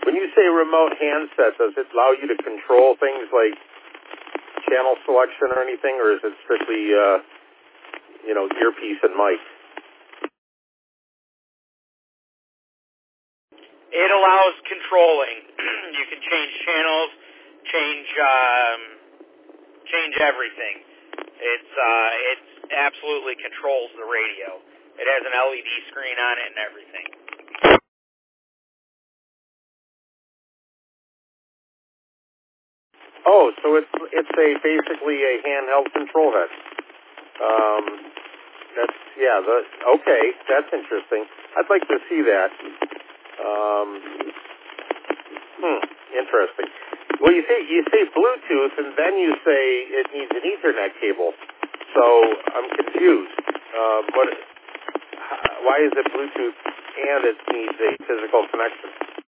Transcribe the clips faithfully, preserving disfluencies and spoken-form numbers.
When you say remote handset, does it allow you to control things like channel selection or anything, or is it strictly, uh, you know, earpiece and mic? It allows controlling. You can change channels, change um, change everything. It's uh, it absolutely controls the radio. It has an L E D screen on it and everything. Oh, so it's it's a basically a handheld control head. Um, that's yeah. The okay, that's interesting. I'd like to see that. Um, hmm, interesting. Well, you say you say Bluetooth, and then you say it needs an Ethernet cable. So I'm confused. Uh, what? Why is it Bluetooth and it needs a physical connection?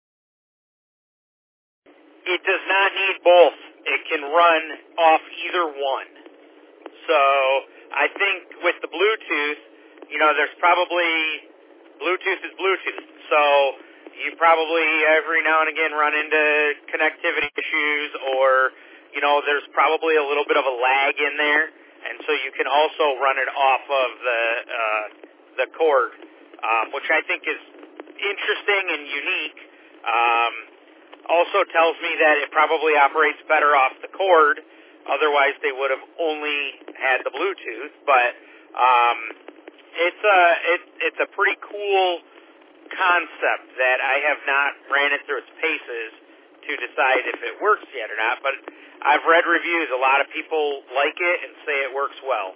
It does not need both. It can run off either one. So I think with the Bluetooth, you know, there's probably Bluetooth is Bluetooth. So you probably every now and again run into connectivity issues, or you know, there's probably a little bit of a lag in there, and so you can also run it off of the uh, the cord, um, which I think is interesting and unique. Um, also tells me that it probably operates better off the cord. Otherwise, they would have only had the Bluetooth. But um, it's a it, it's a pretty cool concept that I have not ran it through its paces to decide if it works yet or not. But I've read reviews. A lot of people like it and say it works well.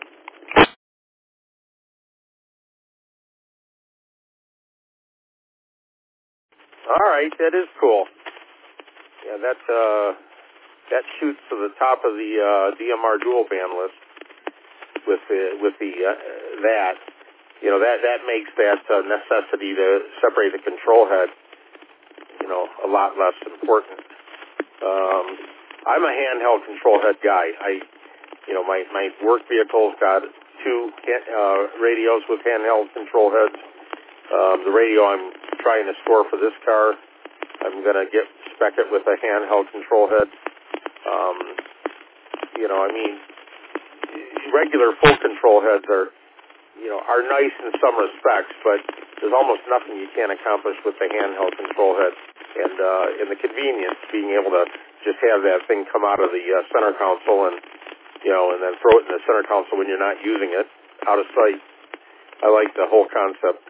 All right, that is cool. Yeah, that uh, that shoots to the top of the uh, D M R dual band list with the with the uh, that. You know, that that makes that uh, necessity to separate the control head, you know, a lot less important. Um, I'm a handheld control head guy. I, you know, my my work vehicle's got two uh, radios with handheld control heads. Um, the radio I'm trying to score for this car, I'm going to get spec it with a handheld control head. Um, you know, I mean, regular full control heads are, you know, are nice in some respects, but there's almost nothing you can't accomplish with the handheld control head. And uh, and the convenience, being able to just have that thing come out of the uh, center console and, you know, and then throw it in the center console when you're not using it, out of sight. I like the whole concept.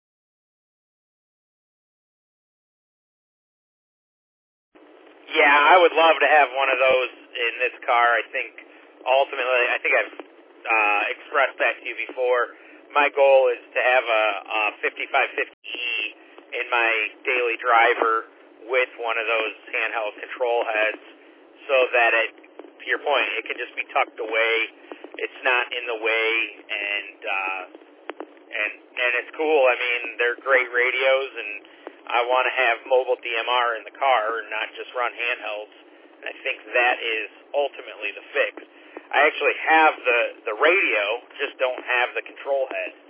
Yeah, I would love to have one of those in this car. I think ultimately, I think I've uh, expressed that to you before. My goal is to have a, a fifty-five fifty E in my daily driver with one of those handheld control heads, so that it, to your point, it can just be tucked away. It's not in the way, and uh, and and it's cool. I mean, they're great radios, and I want to have mobile D M R in the car and not just run handhelds. And I think that is ultimately the fix. I actually have the, the radio, just don't have the control head.